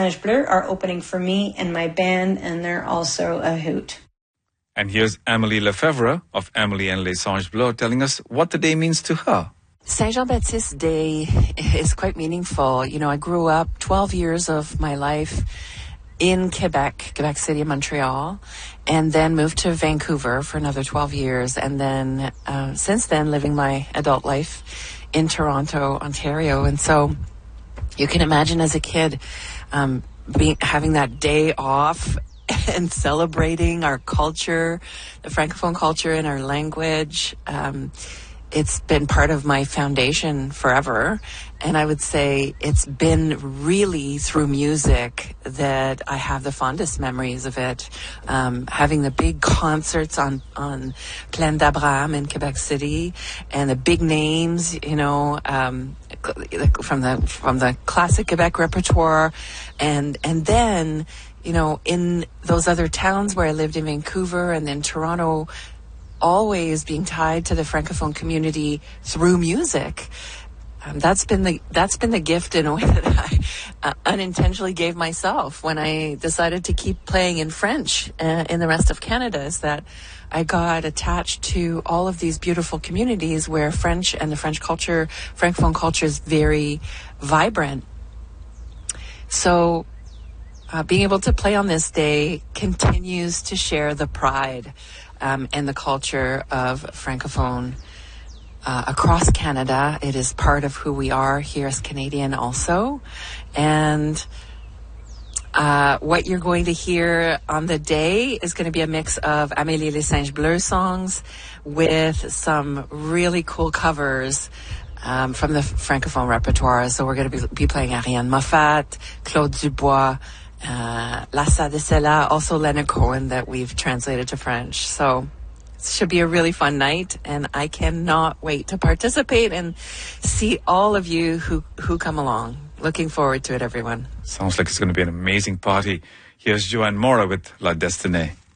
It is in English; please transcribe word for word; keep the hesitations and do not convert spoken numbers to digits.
Singes Bleus are opening for me and my band, and they're also a hoot. And here's Amélie Lefebvre of Amélie and Les Singes Bleus telling us what the day means to her. Saint Jean-Baptiste Day is quite meaningful. You know, I grew up twelve years of my life in Quebec, Quebec City, Montreal, and then moved to Vancouver for another twelve years. And then uh, since then, living my adult life in Toronto, Ontario. And so you can imagine as a kid um, being having that day off and celebrating our culture, the Francophone culture and our language. Um, it's been part of my foundation forever. And I would say it's been really through music that I have the fondest memories of it. Um, having the big concerts on, on Plaine d'Abraham in Quebec City, and the big names, you know, um, from the, from the classic Quebec repertoire. And, and then, you know, in those other towns where I lived in Vancouver and then Toronto, always being tied to the Francophone community through music. Um, that's been the that's been the gift in a way that I uh, unintentionally gave myself when I decided to keep playing in French uh, in the rest of Canada, is that I got attached to all of these beautiful communities where French and the French culture, Francophone culture, is very vibrant. So uh, being able to play on this day continues to share the pride Um, and the culture of Francophone uh, across Canada. It is part of who we are here as Canadian also. And uh, what you're going to hear on the day is going to be a mix of Amélie Les Singes Bleus songs with some really cool covers um, from the Francophone repertoire. So we're going to be, be playing Ariane Moffat, Claude Dubois, Uh, Lassa de Sela, also Leonard Cohen, that we've translated to French. So it should be a really fun night, and I cannot wait to participate and see all of you who, who come along. Looking forward to it, everyone. Sounds like it's going to be an amazing party. Here's Joanne Mora with La Destinée.